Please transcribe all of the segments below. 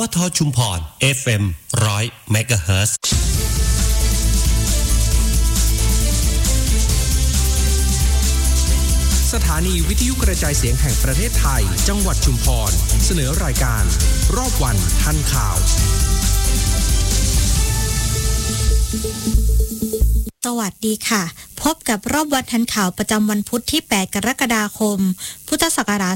ปทชุมพร FM 100 MHz สถานีวิทยุกระจายเสียงแห่งประเทศไทยจังหวัดชุมพรเสนอรายการรอบวันทันข่าวสวัสดีค่ะพบกับรอบวันทันข่าวประจำวันพุธที่8กรกฎาคมพุทธศักราช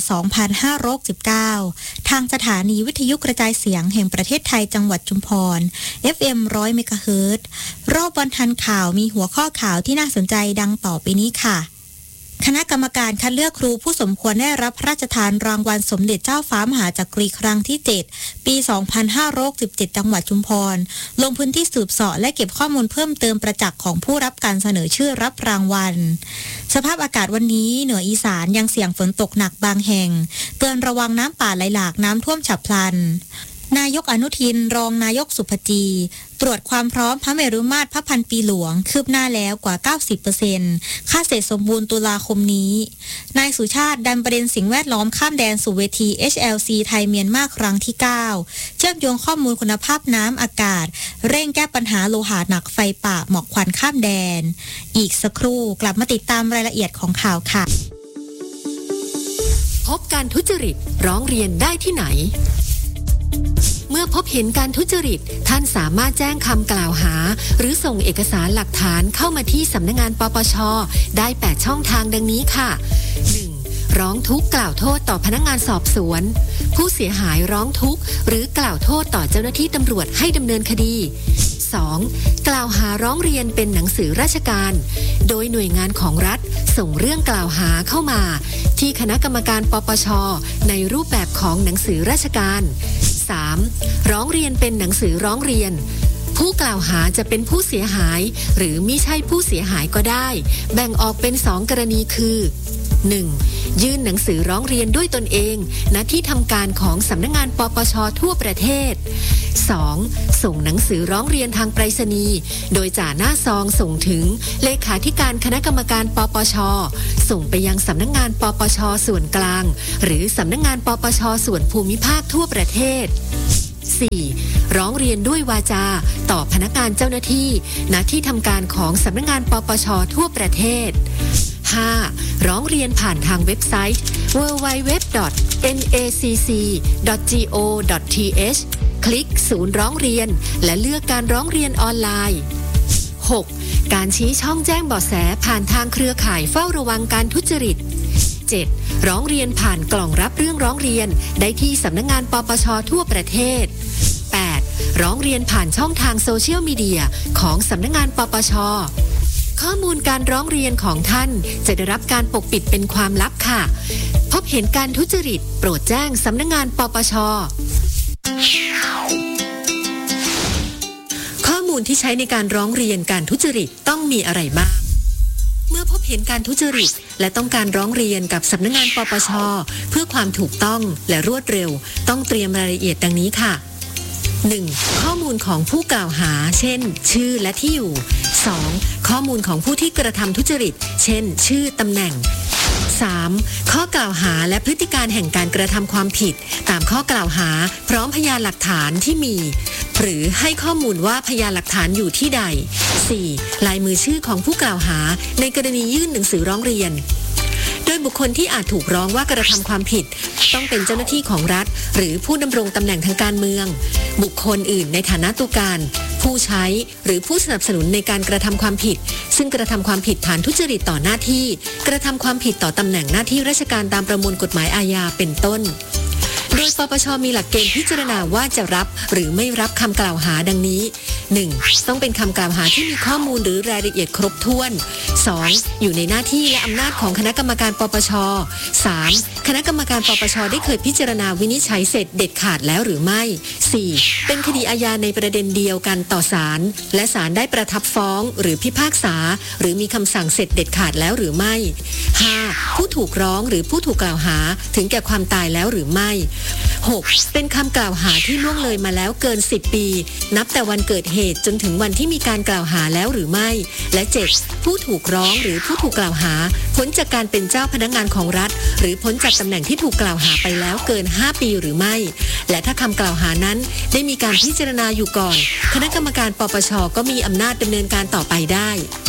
2519ทางสถานีวิทยุกระจายเสียงแห่งประเทศไทยจังหวัดชุมพร FM 100 MHz รอบวันทันข่าวมีหัวข้อข่าวที่น่าสนใจดังต่อไปนี้ค่ะคณะกรรมการคัดเลือกครูผู้สมควรได้รับพระราชทานรางวัลสมเด็จเจ้าฟ้ามหาจักรีครั้งที่7ปี2517จังหวัดชุมพรลงพื้นที่สืบเสาะและเก็บข้อมูลเพิ่มเติมประจักษ์ของผู้รับการเสนอชื่อรับรางวัลสภาพอากาศวันนี้เหนืออีสานยังเสี่ยงฝนตกหนักบางแห่งเตือนระวังน้ำป่าไหลหลากน้ำท่วมฉับพลันนายกอนุทินรองนายกสุภจีตรวจความพร้อมพระเมรุมาตรพระพันปีหลวงคืบหน้าแล้วกว่า 90% ค่าเสร็จสมบูรณ์ตุลาคมนี้นายสุชาติดันประเด็นสิ่งแวดล้อมข้ามแดนสู่เวที HLC ไทยเมียนมาครั้งที่9เชื่อมโยงข้อมูลคุณภาพน้ำอากาศเร่งแก้ปัญหาโลหะหนักไฟป่าหมอกควันข้ามแดนอีกสักครู่กลับมาติดตามรายละเอียดของข่าวค่ะพบการทุจริตร้องเรียนได้ที่ไหนเมื่อพบเห็นการทุจริตท่านสามารถแจ้งคำกล่าวหาหรือส่งเอกสารหลักฐานเข้ามาที่สำนักงานปปช.ได้8ช่องทางดังนี้ค่ะ 1. ร้องทุกข์กล่าวโทษต่อพนักงานสอบสวนผู้เสียหายร้องทุกข์หรือกล่าวโทษต่อเจ้าหน้าที่ตำรวจให้ดำเนินคดี 2. กล่าวหาร้องเรียนเป็นหนังสือราชการโดยหน่วยงานของรัฐส่งเรื่องกล่าวหาเข้ามาที่คณะกรรมการปปช.ในรูปแบบของหนังสือราชการ 3. ร้องเรียนเป็นหนังสือร้องเรียนผู้กล่าวหาจะเป็นผู้เสียหายหรือมิใช่ผู้เสียหายก็ได้แบ่งออกเป็น2กรณีคือ 1. ยื่นหนังสือร้องเรียนด้วยตนเองณที่ทำการของสำนักงานปปช.ทั่วประเทศ 2. ส่งหนังสือร้องเรียนทางไปรษณีย์โดยจ่าหน้าซองส่งถึงเลขาธิการคณะกรรมการปปช.ส่งไปยังสำนักงานปปช.ส่วนกลางหรือสำนักงานปปช.ส่วนภูมิภาคทั่วประเทศ 4. ร้องเรียนด้วยวาจาต่อพนักงานเจ้าหน้าที่ณที่ทำการของสำนักงานปปช.ทั่วประเทศ 5. ร้องเรียนผ่านทางเว็บไซต์ www.nacc.go.th คลิกศูนย์ร้องเรียนและเลือกการร้องเรียนออนไลน์ 6. การชี้ช่องแจ้งเบาะแสผ่านทางเครือข่ายเฝ้าระวังการทุจริต 7. ร้องเรียนผ่านกล่องรับเรื่องร้องเรียนได้ที่สำนักงานปปช.ทั่วประเทศ 8. ร้องเรียนผ่านช่องทางโซเชียลมีเดียของสำนักงานปปช.ข้อมูลการร้องเรียนของท่านจะได้รับการปกปิดเป็นความลับค่ะพบเห็นการทุจริตโปรดแจ้งสำนักงานปปช.ข้อมูลที่ใช้ในการร้องเรียนการทุจริตต้องมีอะไรบ้างเมื่อพบเห็นการทุจริตและต้องการร้องเรียนกับสำนักงานปปช.เพื่อความถูกต้องและรวดเร็วต้องเตรียมรายละเอียดดังนี้ค่ะ 1. ข้อมูลของผู้กล่าวหาเช่นชื่อและที่อยู่ 2. ข้อมูลของผู้ที่กระทำทุจริตเช่นชื่อตำแหน่ง 3. ข้อกล่าวหาและพฤติการแห่งการกระทำความผิดตามข้อกล่าวหาพร้อมพยานหลักฐานที่มีหรือให้ข้อมูลว่าพยานหลักฐานอยู่ที่ใด 4. ลายมือชื่อของผู้กล่าวหาในกรณียื่นหนังสือร้องเรียนโดยบุคคลที่อาจถูกร้องว่ากระทำความผิดต้องเป็นเจ้าหน้าที่ของรัฐหรือผู้ดำรงตำแหน่งทางการเมืองบุคคลอื่นในฐานะตุการ ผู้ใช้หรือผู้สนับสนุนในการกระทำความผิดซึ่งกระทำความผิดฐานทุจริตต่อหน้าที่กระทำความผิดต่อตำแหน่งหน้าที่ราชการตามประมวลกฎหมายอาญาเป็นต้นโดยปปช.มีหลักเกณฑ์พิจารณาว่าจะรับหรือไม่รับคำกล่าวหาดังนี้ 1. ต้องเป็นคำกล่าวหาที่มีข้อมูลหรือรายละเอียดครบถ้วน 2. อยู่ในหน้าที่และอำนาจของคณะกรรมการปปช. 3. คณะกรรมการปปช.ได้เคยพิจารณาวินิจฉัยเสร็จเด็ดขาดแล้วหรือไม่ 4. เป็นคดีอาญาในประเด็นเดียวกันต่อศาลและศาลได้ประทับฟ้องหรือพิพากษาหรือมีคำสั่งเสร็จเด็ดขาดแล้วหรือไม่ 5. ผู้ถูกร้องหรือผู้ถูกกล่าวหาถึงแก่ความตายแล้วหรือไม่ 6. เป็นคำกล่าวหาที่ล่วงเลยมาแล้วเกิน10 ปีนับแต่วันเกิดเหเหตุจนถึงวันที่มีการกล่าวหาแล้วหรือไม่และ 7. ผู้ถูกร้องหรือผู้ถูกกล่าวหาพ้นจากการเป็นเจ้าพนักงานของรัฐหรือพ้นจากตำแหน่งที่ถูกกล่าวหาไปแล้วเกิน5ปีหรือไม่และถ้าคำกล่าวหานั้นได้มีการพิจารณาอยู่ก่อนคณะกรรมการปปช.ก็มีอำนาจดำเนินการต่อไปได้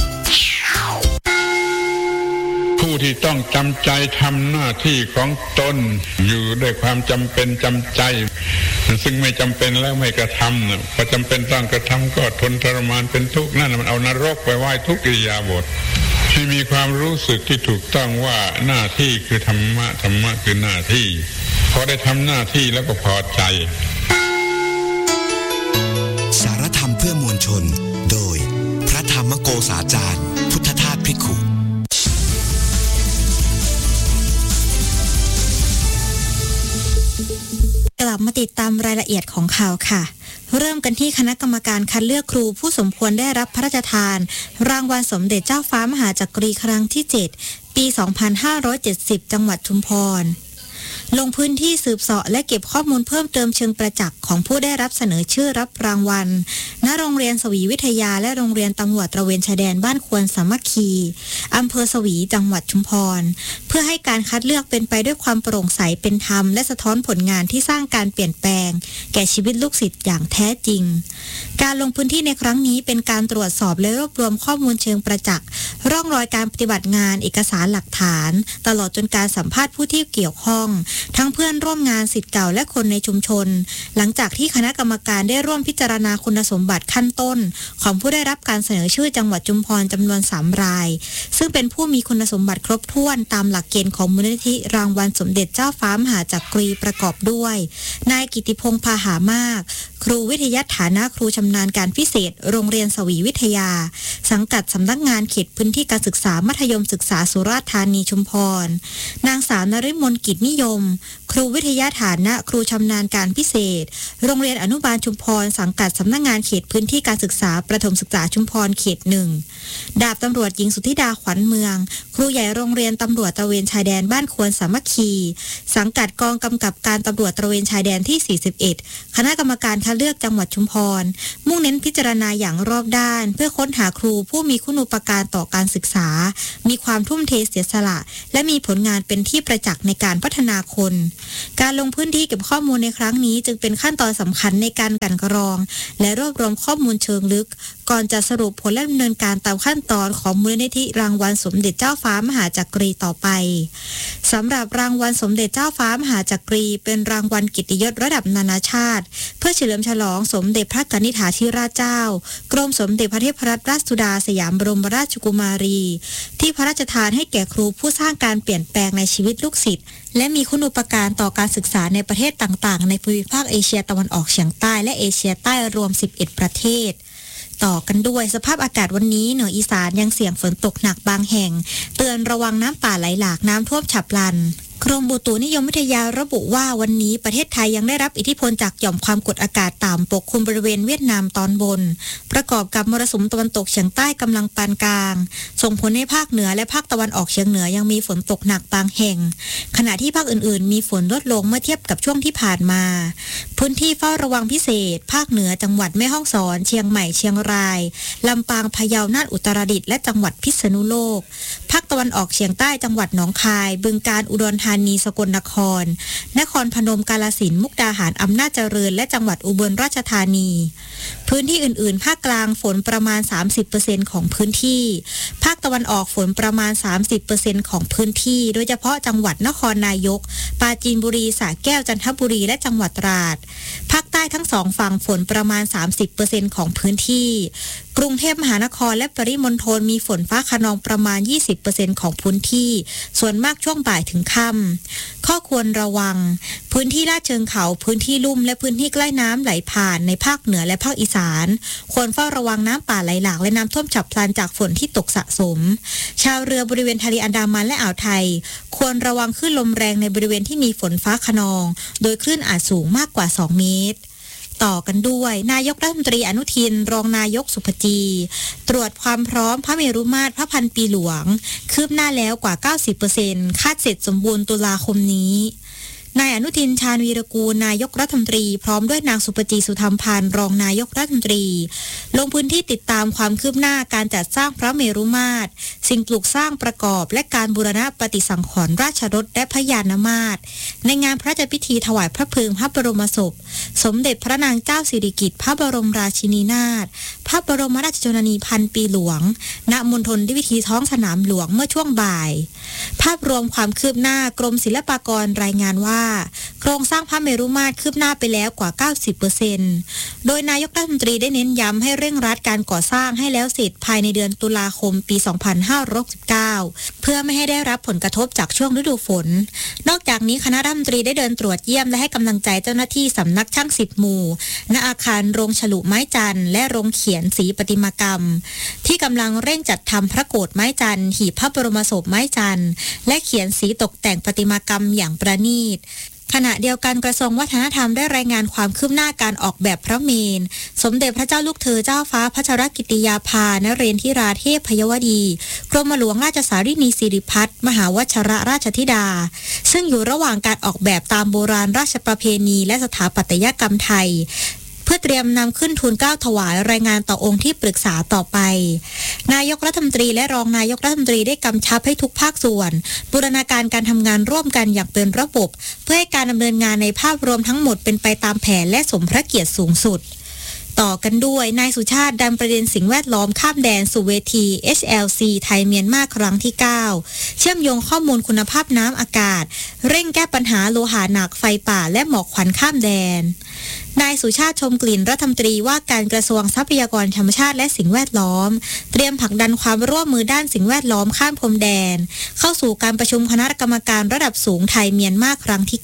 ผู้ที่ต้องจำใจทำหน้าที่ของตนอยู่ด้วยความจำเป็นจำใจซึ่งไม่จำเป็นแล้วไม่กระทำพอจำเป็นต้องกระทำก็ทนทรมานเป็นทุกข์นั่นมันเอานรกไปไว้ทุกอิริยาบถให้มีความรู้สึกที่ถูกต้องว่าหน้าที่คือธรรมะธรรมะคือหน้าที่พอได้ทำหน้าที่แล้วก็พอใจสารธรรมเพื่อมวลชนโดยพระธรรมโกษาจารย์พุทธทาสภิกขุกลับมาติดตามรายละเอียดของข่าวค่ะเริ่มกันที่คณะกรรมการคัดเลือกครูผู้สมควรได้รับพระราชทานรางวัลสมเด็จเจ้าฟ้ามหาจักรีครั้งที่ 7 ปี 2570 จังหวัดชุมพรลงพื้นที่สืบเสาะและเก็บข้อมูลเพิ่มเติมเชิงประจักษ์ของผู้ได้รับเสนอชื่อรับรางวัลณโรงเรียนสวีวิทยาและโรงเรียนตำรวจตระเวนชายแดนบ้านควรสามัคคีอำเภอสวีจังหวัดชุมพรเพื่อให้การคัดเลือกเป็นไปด้วยความโปร่งใสเป็นธรรมและสะท้อนผลงานที่สร้างการเปลี่ยนแปลงแก่ชีวิตลูกศิษย์อย่างแท้จริงการลงพื้นที่ในครั้งนี้เป็นการตรวจสอบและรวบรวมข้อมูลเชิงประจักษ์ร่องรอยการปฏิบัติงานเอกสารหลักฐานตลอดจนการสัมภาษณ์ผู้ที่เกี่ยวข้องทั้งเพื่อนร่วมงานศิษย์เก่าและคนในชุมชนหลังจากที่คณะกรรมการได้ร่วมพิจารณาคุณสมบัติขั้นต้นของผู้ได้รับการเสนอชื่อจังหวัดชุมพรจำนวน3รายซึ่งเป็นผู้มีคุณสมบัติครบถ้วนตามหลักเกณฑ์ของมูลนิธิรางวัลสมเด็จเจ้าฟ้ามหาจักรีประกอบด้วยนายกิติพงษ์พาหามากครูวิทยาฐานะครูชำนาญการพิเศษโรงเรียนสวีวิทยาสังกัดสำนักงานเขตพื้นที่การศึกษามัธยมศึกษาสุราษฎร์ธานีชุมพรนางสาวนฤมลกิจนิยมครูวิทยาฐานะครูชำนาญการพิเศษโรงเรียนอนุบาลชุมพรสังกัดสำนักงานเขตพื้นที่การศึกษาประถมศึกษาชุมพรเขต 1ดาบตำรวจหญิงสุทธิดาขวัญเมืองครูใหญ่โรงเรียนตำรวจตระเวนชายแดนบ้านควรสามัคคีสังกัดกองกำกับการตำรวจตระเวนชายแดนที่41คณะกรรมการคัดเลือกจังหวัดชุมพรมุ่งเน้นพิจารณาอย่างรอบด้านเพื่อค้นหาครูผู้มีคุณูปการต่อการศึกษามีความทุ่มเทเสียสละและมีผลงานเป็นที่ประจักษ์ในการพัฒนาคนการลงพื้นที่เก็บข้อมูลในครั้งนี้จึงเป็นขั้นตอนสำคัญในการกลั่นกรองและรวบรวมข้อมูลเชิงลึกก่อนจะสรุปผลและดำเนินการตามขั้นตอนของมูลนิธิรางวัลสมเด็จเจ้าฟ้ามหาจักรีต่อไปสำหรับรางวัลสมเด็จเจ้าฟ้ามหาจักรีเป็นรางวัลเกียรติยศระดับนานาชาติเพื่อเฉลิมฉลองสมเด็จพระกนิษฐาธิราชเจ้ากรมสมเด็จพระเทพรัตนราชสุดาสยามบรมราชกุมารีที่พระราชทานให้แก่ครูผู้สร้างการเปลี่ยนแปลงในชีวิตลูกศิษย์และมีคุณูปการต่อการศึกษาในประเทศต่างๆในภูมิภาคเอเชียตะวันออกเฉียงใต้และเอเชียใต้รวม11ประเทศต่อกันด้วยสภาพอากาศวันนี้เหนืออีสานยังเสี่ยงฝนตกหนักบางแห่งเตือนระวังน้ำป่าไหลหลากน้ำท่วมฉับพลันกรมอุตุนิยมวิทยาระบุว่าวันนี้ประเทศไทยยังได้รับอิทธิพลจากหย่อมความกดอากาศต่ำปกคลุมบริเวณเวียดนามตอนบนประกอบกับมรสุมตะวันตกเฉียงใต้กำลังปานกลางส่งผลให้ภาคเหนือและภาคตะวันออกเฉียงเหนือยังมีฝนตกหนักบางแห่งขณะที่ภาคอื่นๆมีฝนลดลงเมื่อเทียบกับช่วงที่ผ่านมาพื้นที่เฝ้าระวังพิเศษภาคเหนือจังหวัดแม่ฮ่องสอนเชียงใหม่เชียงรายลำปางพะเยาน่านอุตรดิตถ์และจังหวัดพิษณุโลกภาคตะวันออกเฉียงใต้จังหวัดหนองคายบึงกาฬอุดรธานีสกลนครพนมกาฬสินธุ์มุกดาหารอำนาจเจริญและจังหวัดอุบลราชธานีพื้นที่อื่นๆภาคกลางฝนประมาณ 30% ของพื้นที่ภาคตะวันออกฝนประมาณ 30% ของพื้นที่โดยเฉพาะจังหวัดนครนายกปราจีนบุรีสระแก้วจันทบุรีและจังหวัดตราดภาคใต้ทั้งสองฝั่งฝนประมาณ 30% ของพื้นที่กรุงเทพมหานครและปริมณฑลมีฝนฟ้าคะนองประมาณ 20% ของพื้นที่ส่วนมากช่วงบ่ายถึงค่ำข้อควรระวังพื้นที่ลาดเชิงเขาพื้นที่ลุ่มและพื้นที่ใกล้น้ำไหลผ่านในภาคเหนือและภาคอีสานควรเฝ้าระวังน้ำป่าไหลหลากและน้ำท่วมฉับพลันจากฝนที่ตกสะสมชาวเรือบริเวณทะเลอันดามันและอ่าวไทยควรระวังคลื่นลมแรงในบริเวณที่มีฝนฟ้าคะนองโดยคลื่นอาจสูงมากกว่า2 เมตรต่อกันด้วยนายกรัฐมนตรีอนุทินรองนายกสุภจีตรวจความพร้อมพระเมรุมาตรพระพันปีหลวงคืบหน้าแล้วกว่า 90% คาดเสร็จสมบูรณ์ตุลาคมนี้นายอนุทินชาญวีรกูลนายกรัฐมนตรีพร้อมด้วยนางสุปจีสุธรรมพันธ์รองนายกรัฐมนตรีลงพื้นที่ติดตามความคืบหน้าการจัดสร้างพระเมรุมาตรสิ่งปลูกสร้างประกอบและการบูรณะปฏิสังขรณ์ราชรถและพระยานมาตรในงานพระราชพิธีถวายพระเพลิงพระบรมศพสมเด็จพระนางเจ้าสิริกิติ์พระบรมราชินีนาถพระบรมราชชนนีพันปีหลวงณมณฑลวิธีท้องสนามหลวงเมื่อช่วงบ่ายภาพรวมความคืบหน้ากรมศิลปากรรายงานว่าโครงสร้างพระเมรุมาตรคืบหน้าไปแล้วกว่า 90% โดยนายกรัฐมนตรีได้เน้นย้ำให้เร่งรัดการก่อสร้างให้แล้วเสร็จภายในเดือนตุลาคมปี 2569 เพื่อไม่ให้ได้รับผลกระทบจากช่วงฤดูฝนนอกจากนี้คณะรัฐมนตรีได้เดินตรวจเยี่ยมและให้กำลังใจเจ้าหน้าที่สำนักช่าง10 หมู่ณอาคารโรงฉลุไม้จันทร์และโรงเขียนสีประติมากรรมที่กำลังเร่งจัดทำพระโกฐไม้จันทร์หีบพระบรมศพไม้จันทร์และเขียนสีตกแต่งประติมากรรมอย่างประณีตขณะเดียวกันกระทรวงวัฒนธรรมได้รายงานความคืบหน้าการออกแบบพระเมรุสมเด็จพระเจ้าลูกเธอเจ้าฟ้าพัชรกิติยาภานเรนทิราเทพพยวดีกรมหลวงราชสารินีสิริพัฒน์มหาวชิรราชธิดาซึ่งอยู่ระหว่างการออกแบบตามโบราณราชประเพณีและสถาปัตยกรรมไทยเพื่อเตรียมนำขึ้นทูลเกล้าถวายรายงานต่อองค์ที่ปรึกษาต่อไปนายกรัฐมนตรีและรองนายกรัฐมนตรีได้กำชับให้ทุกภาคส่วนบูรณาการการทำงานร่วมกันอย่างเป็นระบบเพื่อให้การดำเนินงานในภาพรวมทั้งหมดเป็นไปตามแผนและสมพระเกียรติสูงสุดต่อกันด้วยนายสุชาติดันประเด็นสิ่งแวดล้อมข้ามแดนสู่เวที HLC ไทยเมียนมาครั้งที่ 9 เชื่อมโยงข้อมูลคุณภาพน้ำอากาศเร่งแก้ปัญหาโลหะหนักไฟป่าและหมอกควันข้ามแดนนายสุชาติชมกลิ่นรัฐมนตรีว่าการกระทรวงทรัพยากรธรรมชาติและสิ่งแวดล้อมเตรียมผลักดันความร่วมมือด้านสิ่งแวดล้อมข้ามพรมแดนเข้าสู่การประชุมคณะกรรมการระดับสูงไทยเมียนมาครั้งที่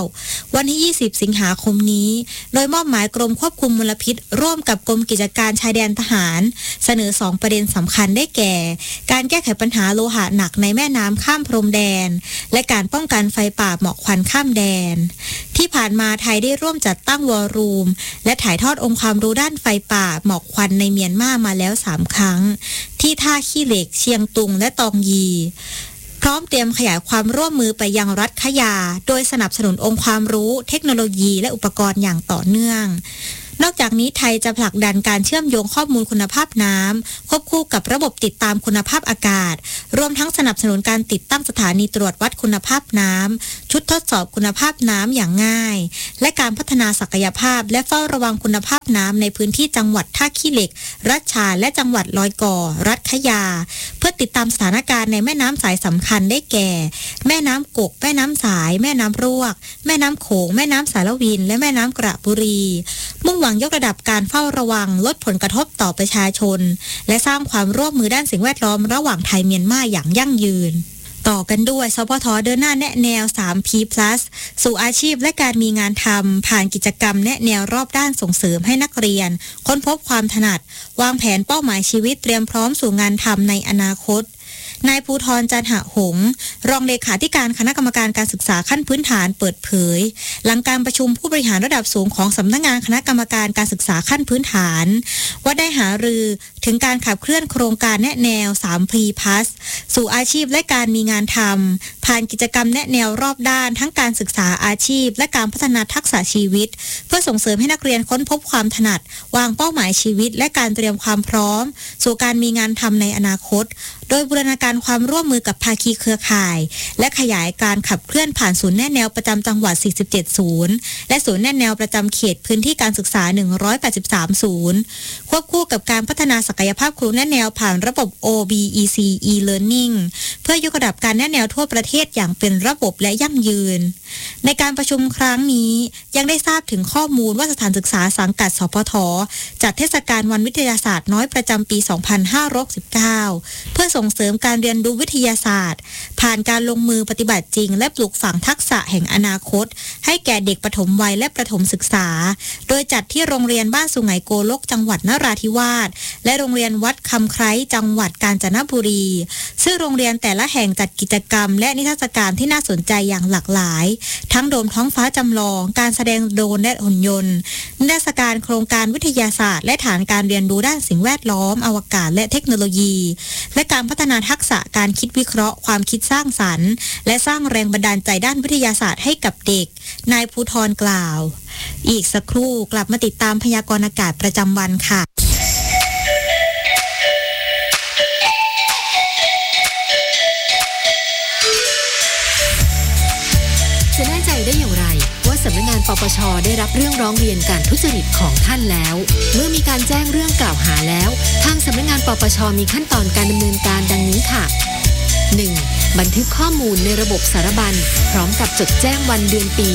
9 วันที่ 20 สิงหาคมนี้โดยมอบหมายกรมควบคุมมลพิษร่วมกับกรมกิจการชายแดนทหารเสนอ2ประเด็นสำคัญได้แก่การแก้ไขปัญหาโลหะหนักในแม่น้ำข้ามพรมแดนและการป้องกันไฟป่าหมอกควันข้ามแดนที่ผ่านมาไทยได้ร่วมจัดตั้งวอลลุ่มและถ่ายทอดองค์ความรู้ด้านไฟป่าหมอกควันในเมียนมามาแล้ว3 ครั้งที่ท่าขี้เหล็กเชียงตุงและตองยีพร้อมเตรียมขยายความร่วมมือไปยังรัฐขยาโดยสนับสนุนองค์ความรู้เทคโนโลยีและอุปกรณ์อย่างต่อเนื่องนอกจากนี้ไทยจะผลักดันการเชื่อมโยงข้อมูลคุณภาพน้ำควบคู่กับระบบติดตามคุณภาพอากาศรวมทั้งสนับสนุนการติดตั้งสถานีตรวจวัดคุณภาพน้ำชุดทดสอบคุณภาพน้ำอย่างง่ายและการพัฒนาศักยภาพและเฝ้าระวังคุณภาพน้ำในพื้นที่จังหวัดท่าขี้เหล็กรัชฉานและจังหวัดลอยก่อรัฐขยาเพื่อติดตามสถานการณ์ในแม่น้ำสายสำคัญได้แก่แม่น้ำกกแม่น้ำสายแม่น้ำรวกแม่น้ำโขงแม่น้ำสารวินและแม่น้ำกระบุรีมุ่งหวังยกระดับการเฝ้าระวังลดผลกระทบต่อประชาชนและสร้างความร่วมมือด้านสิ่งแวดล้อมระหว่างไทยเมียนมาอย่างยั่งยืนต่อกันด้วยสพท.เดินหน้าแนะแนว 3P+ สู่อาชีพและการมีงานทำผ่านกิจกรรมแนะแนวรอบด้านส่งเสริมให้นักเรียนค้นพบความถนัดวางแผนเป้าหมายชีวิตเตรียมพร้อมสู่งานทำในอนาคตนายภูธรจันหหงส์รองเลขาธิการคณะกรรมการการศึกษาขั้นพื้นฐานเปิดเผยหลังการประชุมผู้บริหารระดับสูงของสำนักงานคณะกรรมการการศึกษาขั้นพื้นฐานว่าได้หารือถึงการขับเคลื่อนโครงการแนะแนว 3P+ สู่อาชีพและการมีงานทำผ่านกิจกรรมแนะแนวรอบด้านทั้งการศึกษาอาชีพและการพัฒนาทักษะชีวิตเพื่อส่งเสริมให้นักเรียนค้นพบความถนัดวางเป้าหมายชีวิตและการเตรียมความพร้อมสู่การมีงานทำในอนาคตโดยบูรณาการความร่วมมือกับภาคีเครือข่ายและขยายการขับเคลื่อนผ่านศูนย์แนะแนวประจำจังหวัด47ศูนย์และศูนย์แนะแนวประจำเขตพื้นที่การศึกษา183ศูนย์ควบคู่กับการพัฒนาศักยภาพครูแนะแนวผ่านระบบ OBEC e-learning เพื่อยกระดับการแนะแนวทั่วประเทศอย่างเป็นระบบและยั่งยืนในการประชุมครั้งนี้ยังได้ทราบถึงข้อมูลว่าสถานศึกษาสังกัดสพท.จัดเทศกาลวันวิทยาศาสตร์น้อยประจำปี 2519 เพื่อส่งเสริมการเรียนรู้วิทยาศาสตร์ผ่านการลงมือปฏิบัติจริงและปลูกฝังทักษะแห่งอนาคตให้แก่เด็กปฐมวัยและประถมศึกษาโดยจัดที่โรงเรียนบ้านสุไหงโกลกจังหวัดนราธิวาสและโรงเรียนวัดคำไคร้จังหวัดกาญจนบุรีซึ่งโรงเรียนแต่ละแห่งจัดกิจกรรมและนิทรรศการที่น่าสนใจอย่างหลากหลายทั้งโดมท้องฟ้าจำลองการแสดงโดรนและหุ่นยนต์นิทรรศการโครงการวิทยาศาสตร์และฐานการเรียนรู้ด้านสิ่งแวดล้อมอวกาศและเทคโนโลยีและการพัฒนาทักษะการคิดวิเคราะห์ความคิดสร้างสรรค์และสร้างแรงบันดาลใจด้านวิทยาศาสตร์ให้กับเด็กนายภูธรกล่าวอีกสักครู่กลับมาติดตามพยากรณ์อากาศประจำวันค่ะจะแน่ใจได้อย่างไรว่าสำนักงานปปช.ได้รับเรื่องร้องเรียนการทุจริตของท่านแล้วเมื่อมีการแจ้งเรื่องกล่าวหาแล้วทางสำนักงานปปช.มีขั้นตอนการดำเนินการดังนี้ค่ะ 1. บันทึกข้อมูลในระบบสารบัญพร้อมกับจดแจ้งวันเดือนปี